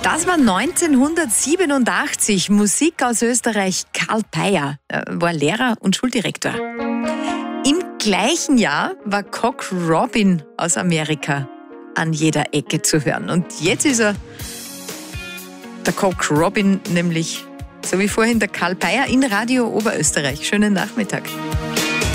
Das war 1987. Musik aus Österreich. Karl Peyer war Lehrer und Schuldirektor. Im gleichen Jahr war Cock Robin aus Amerika an jeder Ecke zu hören. Und jetzt ist er, der Cock Robin, nämlich so wie vorhin der Karl Peyer in Radio Oberösterreich. Schönen Nachmittag.